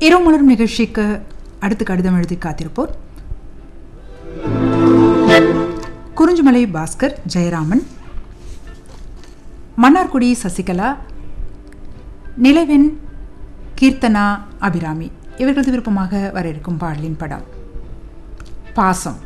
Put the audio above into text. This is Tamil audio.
இரவு மலரும் நிகழ்ச்சிக்கு அடுத்து கடிதம் எழுதி காத்திருப்போர் குறிஞ்சிமலை பாஸ்கர், ஜெயராமன், மன்னார்குடி சசிகலா, நிலவின் கீர்த்தனா, அபிராமி. இவர்களது விருப்பமாக வர இருக்கும் பாடலின் படம் பாசம்.